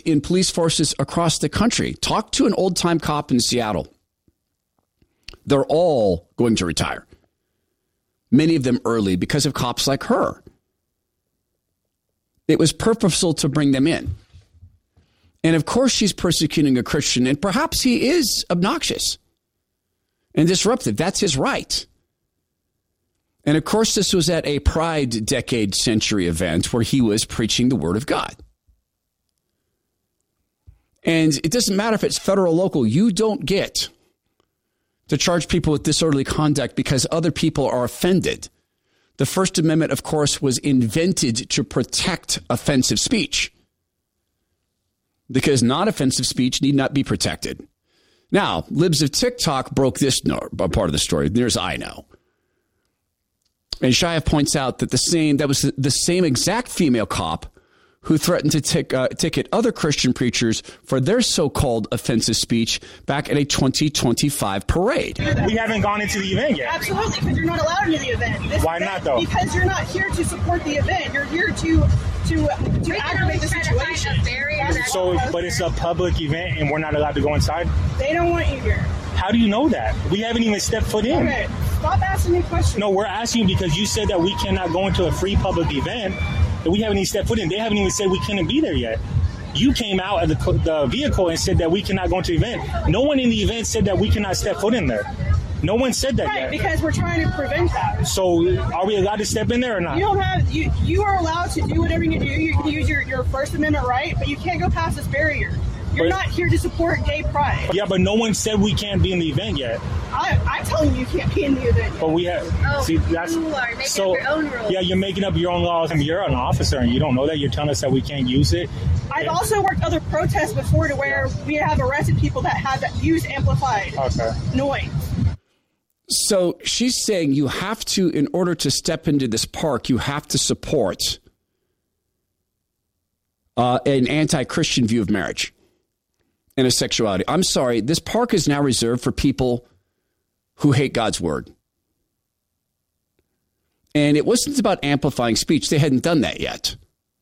in police forces across the country. Talk to an old-time cop in Seattle. They're all going to retire. Many of them early because of cops like her. It was purposeful to bring them in. And of course she's persecuting a Christian, and perhaps he is obnoxious and disruptive. That's his right. And of course this was at a Pride Decade Century event where he was preaching the word of God. And it doesn't matter if it's federal or local, you don't get to charge people with disorderly conduct because other people are offended. The First Amendment, of course, was invented to protect offensive speech because non-offensive speech need not be protected. Now, libs of TikTok broke this part of the story, near as I know. And Shia points out that that was the same exact female cop who threatened to ticket other Christian preachers for their so-called offensive speech back at a 2025 parade. We haven't gone into the event yet. Absolutely, because you're not allowed into the event. Why not, though? Because you're not here to support the event. You're here to aggravate the situation. But it's a public event and we're not allowed to go inside? They don't want you here. How do you know that? We haven't even stepped foot in. Okay, stop asking me questions. No, we're asking because you said that we cannot go into a free public event. We haven't even stepped foot in. They haven't even said we couldn't be there yet. You came out of the vehicle and said that we cannot go into the event. No one in the event said that we cannot step foot in there. No one said that yet. Right, because we're trying to prevent that. So are we allowed to step in there or not? You are allowed to do whatever you need to do. You can use your First Amendment right, but you can't go past this barrier. You're not here to support gay pride. Yeah, but no one said we can't be in the event yet. I'm telling you can't be in the event yet. But we have. You are making up your own rules. Yeah, you're making up your own laws. And you're an officer and you don't know that. You're telling us that we can't use it. I've also worked other protests before to where we have arrested people that use amplified noise. So she's saying you have to, in order to step into this park, you have to support an anti-Christian view of marriage and of sexuality. I'm sorry, this park is now reserved for people who hate God's word. And it wasn't about amplifying speech. They hadn't done that yet.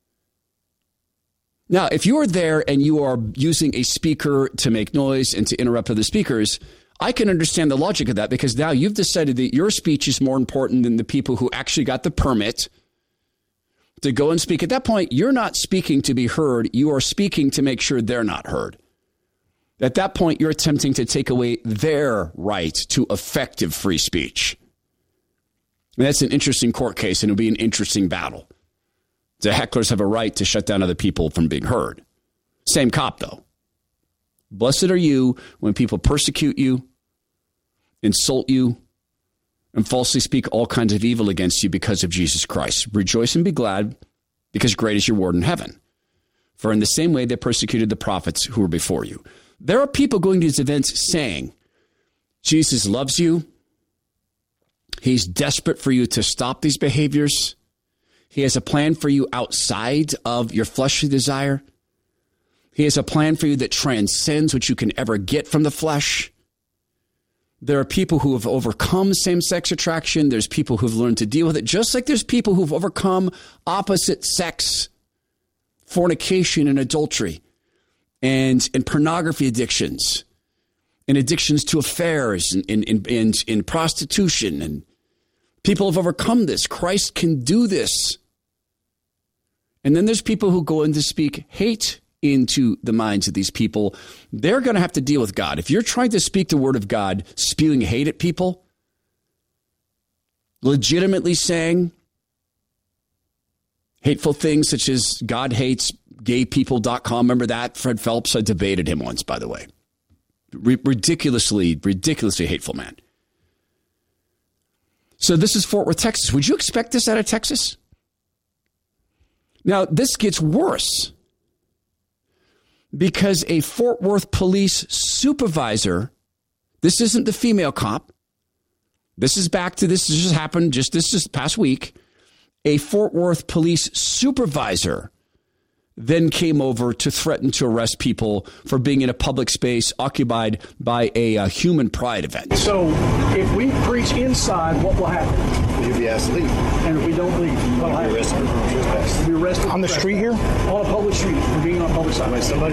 Now, if you are there and you are using a speaker to make noise and to interrupt other speakers, I can understand the logic of that because now you've decided that your speech is more important than the people who actually got the permit to go and speak. At that point, you're not speaking to be heard. You are speaking to make sure they're not heard. At that point, you're attempting to take away their right to effective free speech. And that's an interesting court case, and it'll be an interesting battle. The hecklers have a right to shut down other people from being heard. Same cop, though. Blessed are you when people persecute you, insult you, and falsely speak all kinds of evil against you because of Jesus Christ. Rejoice and be glad, because great is your reward in heaven. For in the same way they persecuted the prophets who were before you. There are people going to these events saying, Jesus loves you. He's desperate for you to stop these behaviors. He has a plan for you outside of your fleshly desire. He has a plan for you that transcends what you can ever get from the flesh. There are people who have overcome same-sex attraction. There's people who've learned to deal with it, just like there's people who've overcome opposite sex, fornication and adultery, and pornography addictions, and addictions to affairs and prostitution. And people have overcome this. Christ can do this. And then there's people who go in to speak hate into the minds of these people. They're going to have to deal with God. If you're trying to speak the word of God, spewing hate at people, legitimately saying hateful things such as God hates gaypeople.com. Remember that? Fred Phelps, I debated him once, by the way. Ridiculously hateful man. So this is Fort Worth, Texas. Would you expect this out of Texas? Now, this gets worse because a Fort Worth police supervisor, this isn't the female cop. This just happened this past week. A Fort Worth police supervisor then came over to threaten to arrest people for being in a public space occupied by a human pride event. So if we preach inside, what will happen? You'll be asked to leave. And if we don't leave, what will happen? You'll be arrested. You'll be arrested on the street here? On a public street, for being on a public side. Somebody